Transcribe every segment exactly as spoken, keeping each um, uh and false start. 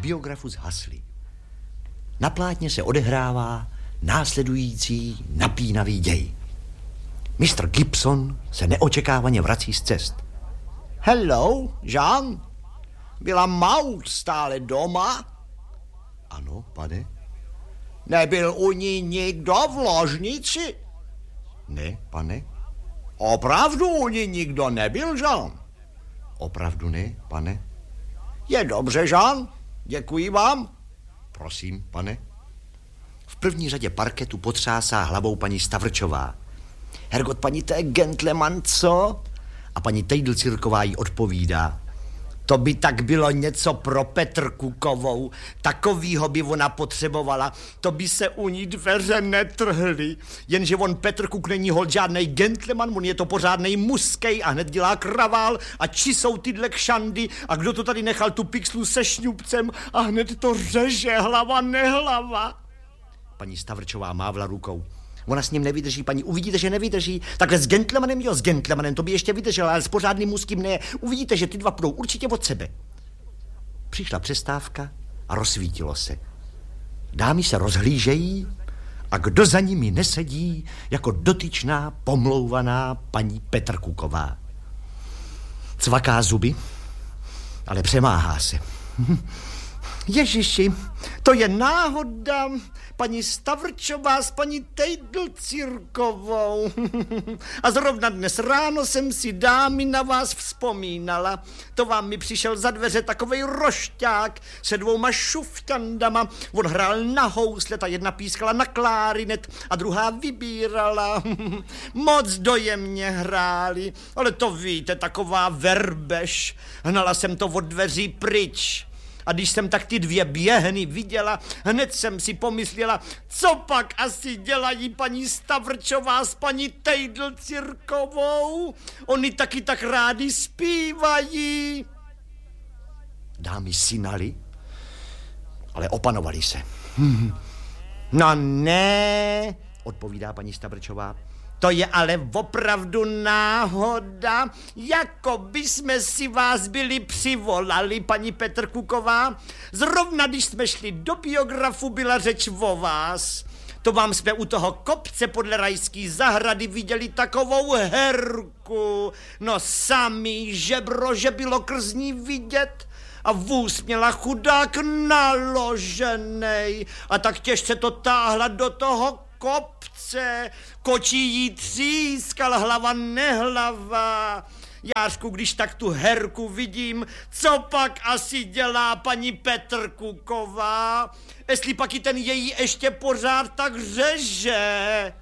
biografu zhasly. Na plátně se odehrává následující napínavý děj. mistr Gibson se neočekávaně vrací z cest. Hello, Jean? Byla Maud stále doma? Ano, pane. Nebyl u ní nikdo v ložnici? Ne, pane. Opravdu u ní nikdo nebyl, Jean? Opravdu ne, pane. Je dobře, Jean. Děkuji vám. Prosím, pane. V první řadě parketu potřásá hlavou paní Stavrčová. Hergot, paní, to je gentleman, co? A paní Tejdlcirková jí odpovídá. To by tak bylo něco pro Petrkukovou. Takovýho by ona potřebovala. To by se u ní dveře netrhly. Jenže on Petrkuk není hol žádnej gentleman, on je to pořádnej muskej a hned dělá kravál a či jsou tyhle kšandy a kdo to tady nechal tu pixlu se šňupcem a hned to řeže, hlava nehlava. Paní Stavrčová mávla rukou. Ona s ním nevydrží, paní, uvidíte, že nevydrží. Takhle s gentlemanem, jo, s gentlemanem, to by ještě vydržel, ale s pořádným muským ne. Uvidíte, že ty dva půjdou určitě od sebe. Přišla přestávka a rozsvítilo se. Dámy se rozhlížejí a kdo za nimi nesedí jako dotyčná, pomlouvaná paní Petrkuková. Cvaká zuby, ale přemáhá se. Ježiši, to je náhoda. Paní Stavrčová s paní Tejdlcirkovou. A zrovna dnes ráno jsem si, dámy, na vás vzpomínala. To vám mi přišel za dveře takovej rošťák se dvouma šufťandama. On hrál na housle, ta jedna pískala na klarinet a druhá vybírala. Moc dojemně hráli, ale to víte, taková verbež. Hnala jsem to od dveří pryč. A když jsem tak ty dvě běhny viděla, hned jsem si pomyslela, co pak asi dělají paní Stavrčová s paní Tejdlcirkovou. Oni taky tak rádi zpívají. Dámy synali, ale opanovali se. No ne, odpovídá paní Stavrčová. To je ale opravdu náhoda, jako by jsme si vás byli přivolali, paní Petrkuková. Zrovna když jsme šli do biografu, byla řeč o vás. To vám jsme u toho kopce podle rajský zahrady viděli takovou herku. No sami žebro, že bylo krzní vidět. A vůz měla chudák naloženej. A tak těžce to táhla do toho kopce, kočí jí třískal, hlava nehlava. Jářku, když tak tu herku vidím, co pak asi dělá paní Petrkuková? Jestli pak i ten její ještě pořád tak řeže.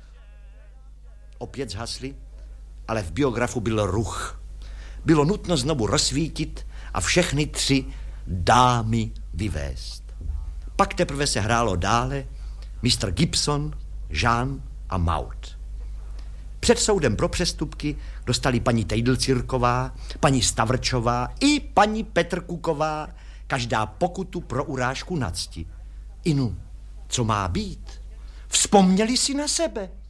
Opět zhasli, ale v biografu byl ruch. Bylo nutno znovu rozsvítit a všechny tři dámy vyvést. Pak teprve se hrálo dále mistr Gibson, Jean a Maud. Před soudem pro přestupky dostali paní Tejdlcirková, paní Stavrčová i paní Petrkuková každá pokutu pro urážku na cti. Inu, co má být? Vzpomněli si na sebe.